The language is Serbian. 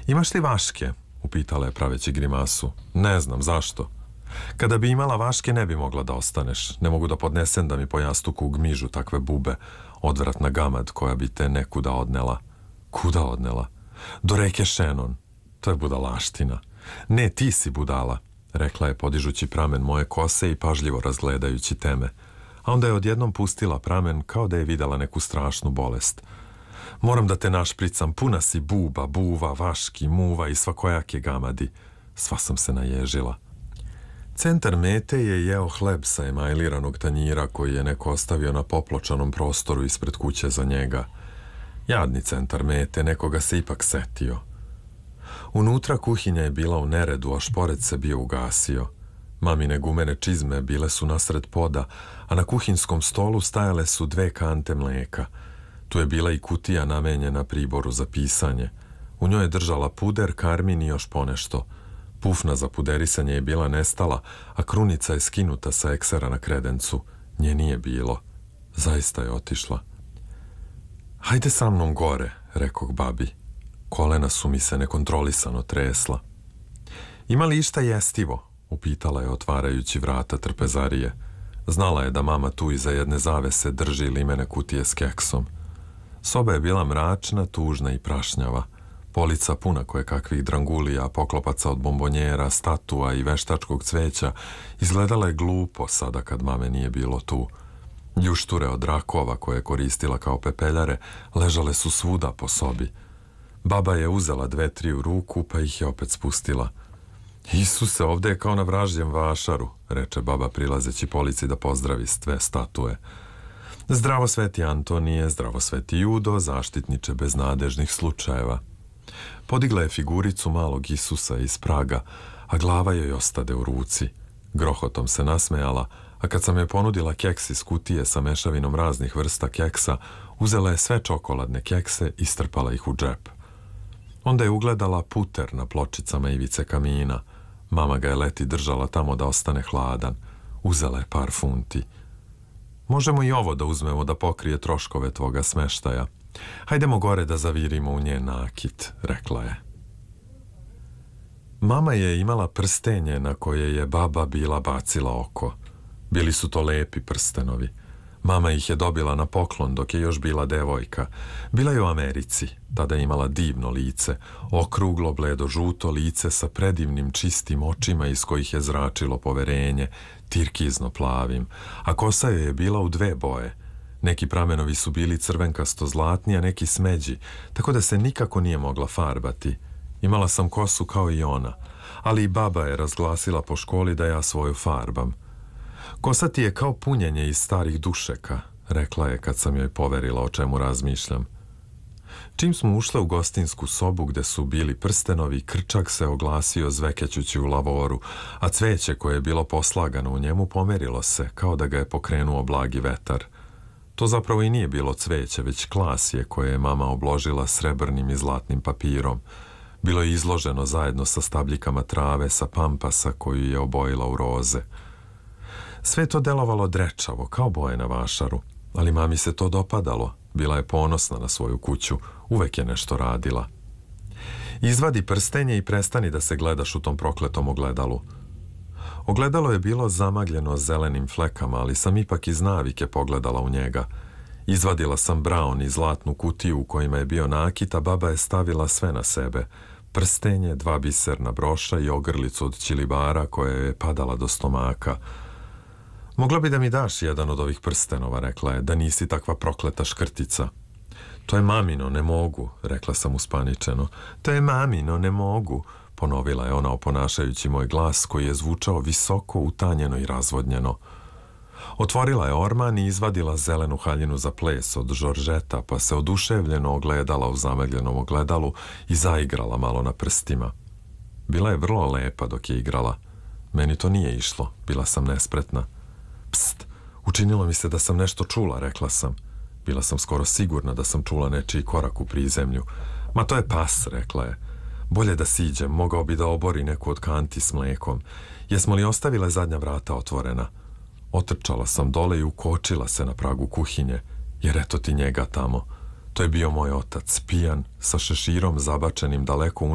Imaš li vaške? Upitala je praveći grimasu. Ne znam, zašto? Kada bi imala vaške ne bi mogla da ostaneš. Ne mogu da podnesem da mi po jastuku gmižu takve bube. Odvratna gamad koja bi te nekuda odnela. Kuda odnela? Do reke Šenon. To je budalaština. Ne, ti si budala, rekla je podižući pramen moje kose i pažljivo razgledajući teme. A onda je odjednom pustila pramen kao da je videla neku strašnu bolest. Moram da te našpricam, puna si buba, buva, vaški, muva i svakojake gamadi. Sva sam se naježila. Centar mete je jeo hleb sa emajliranog tanjira koji je neko ostavio na popločanom prostoru ispred kuće za njega. Jadni centar mete, nekoga se ipak setio. Unutra kuhinja je bila u neredu, a šporet se bio ugasio. Mamine gumene čizme bile su nasred poda, a na kuhinskom stolu stajale su 2 kante mleka. Tu je bila i kutija namenjena priboru za pisanje. U njoj je držala puder, karmin i još ponešto. Pufna za puderisanje je bila nestala, a krunica je skinuta sa eksera na kredencu. Nje nije bilo. Zaista je otišla. Hajde sa mnom gore, rekog babi. Kolena su mi se nekontrolisano tresla. Ima li išta jestivo? Upitala je otvarajući vrata trpezarije. Znala je da mama tu iza jedne zavese drži limene kutije s keksom. Soba je bila mračna, tužna i prašnjava. Polica puna kojekakvih drangulija, poklopaca od bombonjera, statua i veštačkog cveća izgledala je glupo sada kad mame nije bilo tu. Ljušture od rakova koje je koristila kao pepeljare ležale su svuda po sobi. Baba je uzela 2-3 u ruku pa ih je opet spustila. Isuse, ovde je kao na vražjem vašaru, reče baba prilazeći polici da pozdravi 2 statue. Zdravo sveti Antonije, zdravo sveti Judo, zaštitniče beznadežnih slučajeva. Podigla je figuricu malog Isusa iz praga, a glava joj ostade u ruci. Grohotom se nasmejala, a kad sam joj ponudila keks iz kutije sa mešavinom raznih vrsta keksa, uzela je sve čokoladne kekse i strpala ih u džep. Onda je ugledala puter na pločicama ivice kamina. Mama ga je leti držala tamo da ostane hladan. Uzela je par funti. Možemo i ovo da uzmemo da pokrije troškove tvoga smeštaja. Hajdemo gore da zavirimo u njen nakit, rekla je. Mama je imala prstenje na koje je baba bila bacila oko. Bili su to lepi prstenovi. Mama ih je dobila na poklon dok je još bila devojka. Bila je u Americi, tada je imala divno lice, okruglo, bledo, žuto lice sa predivnim čistim očima iz kojih je zračilo poverenje, tirkizno plavim, a kosa joj je bila u 2 boje. Neki pramenovi su bili crvenkasto zlatni, a neki smeđi, tako da se nikako nije mogla farbati. Imala sam kosu kao i ona, ali i baba je razglasila po školi da ja svoju farbam. Kosa ti je kao punjenje iz starih dušeka, rekla je kad sam joj poverila o čemu razmišljam. Čim smo ušle u gostinsku sobu gde su bili prstenovi, krčak se oglasio zvekećući u lavoru, a cveće koje je bilo poslagano u njemu pomerilo se, kao da ga je pokrenuo blagi vetar. To zapravo i nije bilo cveće, već klasje koje je mama obložila srebrnim i zlatnim papirom. Bilo je izloženo zajedno sa stabljikama trave sa pampasa koju je obojila u roze. Sve to delovalo drečavo, kao boje na vašaru, ali mami se to dopadalo. Bila je ponosna na svoju kuću, uvek je nešto radila. Izvadi prstenje i prestani da se gledaš u tom prokletom ogledalu. Ogledalo je bilo zamagljeno zelenim flekama, ali sam ipak iz navike pogledala u njega. Izvadila sam braun i zlatnu kutiju u kojima je bio nakit, a baba je stavila sve na sebe. Prstenje, 2 biserna broša i ogrlicu od ćilibara koja je padala do stomaka. Mogla bi da mi daš jedan od ovih prstenova, rekla je, da nisi takva prokleta škrtica. To je mamino, ne mogu, rekla sam uspaničeno. To je mamino, ne mogu, ponovila je ona oponašajući moj glas koji je zvučao visoko, utanjeno i razvodnjeno. Otvorila je orman i izvadila zelenu haljinu za ples od žoržeta, pa se oduševljeno ogledala u zamegljenom ogledalu i zaigrala malo na prstima. Bila je vrlo lepa dok je igrala. Meni to nije išlo, bila sam nespretna. Pst, učinilo mi se da sam nešto čula, rekla sam. Bila sam skoro sigurna da sam čula nečiji korak u prizemlju. Ma to je pas, rekla je. Bolje da siđem, mogao bi da obori neku od kanti s mlekom. Jesmo li ostavile zadnja vrata otvorena? Otrčala sam dole i ukočila se na pragu kuhinje, jer eto ti njega tamo. To je bio moj otac, pijan, sa šeširom zabačenim daleko